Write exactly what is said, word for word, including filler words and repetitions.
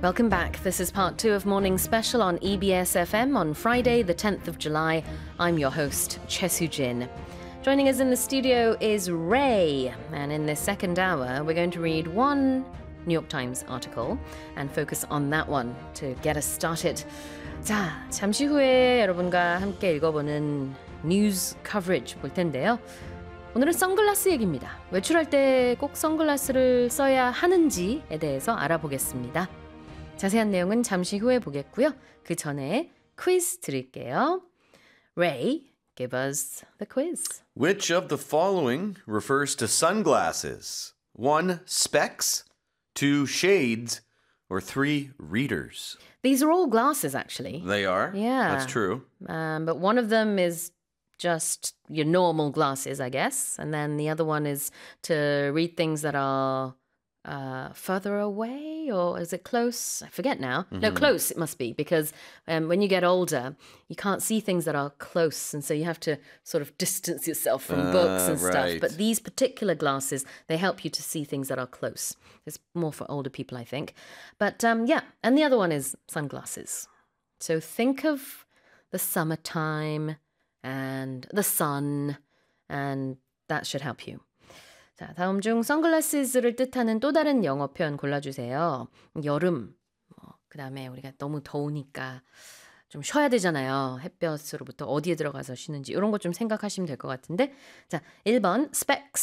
Welcome back. This is part two of Morning Special on E B S F M on Friday, the tenth of July. I'm your host, Choi Soo-jin. Joining us in the studio is Ray. And in this second hour, we're going to read one New York Times article and focus on that one to get us started. 자, 잠시 후에 여러분과 함께 읽어보는 뉴스 커버리지 볼 텐데요. 오늘은 선글라스 얘기입니다. 외출할 때 꼭 선글라스를 써야 하는지에 대해서 알아보겠습니다. 자세한 내용은 잠시 후에 보겠고요. 그 전에 퀴즈 드릴게요. Ray, give us the quiz. Which of the following refers to sunglasses? One, specs. Two, shades. Or three, readers. These are all glasses, actually. They are? Yeah. That's true. Um, but one of them is just your normal glasses, I guess. And then the other one is to read things that are uh, further away, or is it close? I forget now. Mm-hmm. No, close it must be, because um, when you get older, you can't see things that are close. And so you have to sort of distance yourself from uh, books and stuff. Right. But these particular glasses, they help you to see things that are close. It's more for older people, I think. But um, yeah, and the other one is sunglasses. So think of the summertime and the sun, and that should help you. 자, 다음 중 선글라스를 뜻하는 또 다른 영어 표현 골라주세요. 여름, 뭐, 그 다음에 우리가 너무 더우니까 좀 쉬어야 되잖아요. 햇볕으로부터 어디에 들어가서 쉬는지 이런 거 좀 생각하시면 될 것 같은데. 자, 일 번 specs,